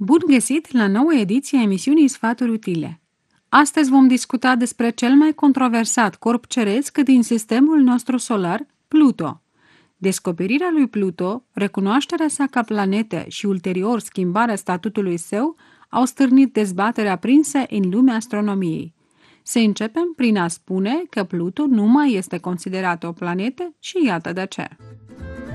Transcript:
Bun găsit la noua ediție a emisiunii Sfaturi Utile. Astăzi vom discuta despre cel mai controversat corp ceresc din sistemul nostru solar, Pluto. Descoperirea lui Pluto, recunoașterea sa ca planetă și ulterior schimbarea statutului său au stârnit dezbatere aprinse în lumea astronomiei. Să începem prin a spune că Pluto nu mai este considerat o planetă și iată de ce.